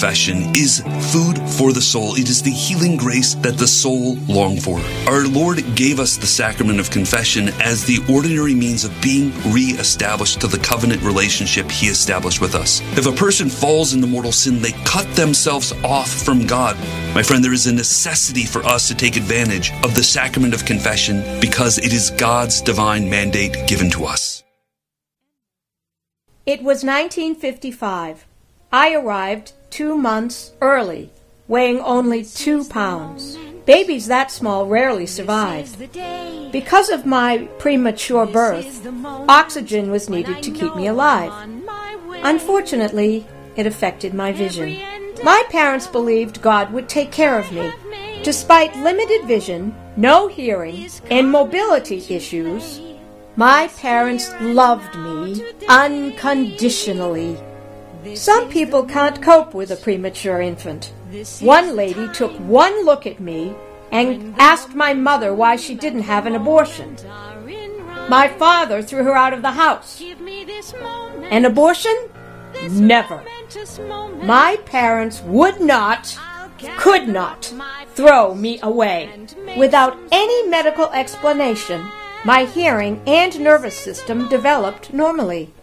confession is food for the soul. It is the healing grace that the soul longs for. Our Lord gave us the sacrament of confession as the ordinary means of being re-established to the covenant relationship He established with us. If a person falls into mortal sin, they cut themselves off from God. My friend, there is a necessity for us to take advantage of the sacrament of confession because it is God's divine mandate given to us. It was 1955. I arrived 2 months early, weighing only 2 pounds. Babies that small rarely survive. Because of my premature birth, oxygen was needed to keep me alive. Unfortunately, it affected my vision. My parents believed God would take care of me. Despite limited vision, no hearing, and mobility issues, my parents loved me unconditionally. Some people can't cope with a premature infant. One lady took one look at me and asked my mother why she didn't have an abortion. My father threw her out of the house. An abortion? Never. My parents would not, could not throw me away. Without any medical explanation, my hearing and nervous system developed normally.